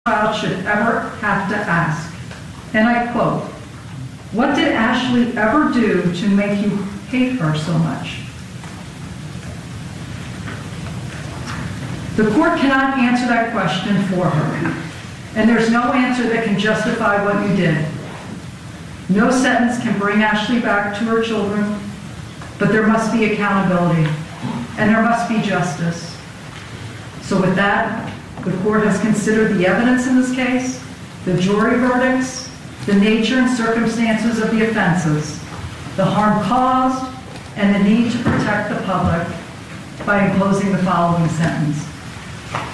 child should ever have to ask. And I quote, "What did Ashley ever do to make you hate her so much?" The court cannot answer that question for her, and there's no answer that can justify what you did. No sentence can bring Ashley back to her children, but there must be accountability, and there must be justice. So with that, the court has considered the evidence in this case, the jury verdicts, the nature and circumstances of the offenses, the harm caused, and the need to protect the public by imposing the following sentence.